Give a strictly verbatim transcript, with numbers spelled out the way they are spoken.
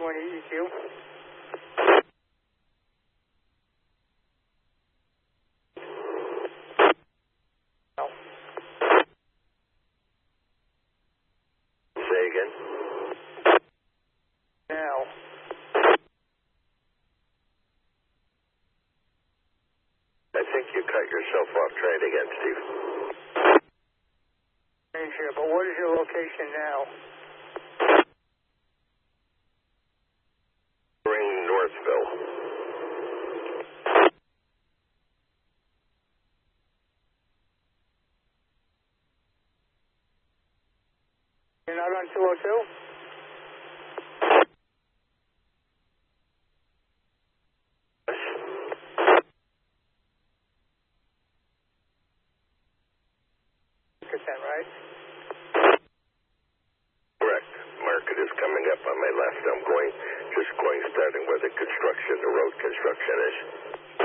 twenty E Q. No. Say again? Now. I think you cut yourself off. Try it again, Steve. Sure, but what is your location now? Ring Northville. You're not on two oh two? Percent, right? Correct. Market is coming up on my left. I'm going, just going, starting where the construction, the